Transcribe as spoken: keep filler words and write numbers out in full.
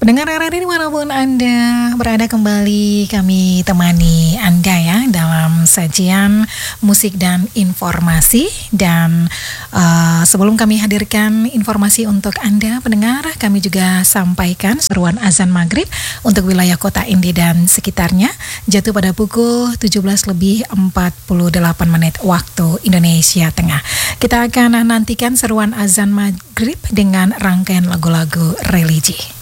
Pendengar R R I dimanapun Anda berada, kembali kami temani Anda ya dalam sajian musik dan informasi. Dan uh, sebelum kami hadirkan informasi untuk Anda pendengar, kami juga sampaikan seruan azan maghrib untuk wilayah kota Indi dan sekitarnya jatuh pada pukul tujuh belas lebih empat puluh delapan menit waktu Indonesia Tengah. Kita akan nantikan seruan azan maghrib dengan rangkaian lagu-lagu religi.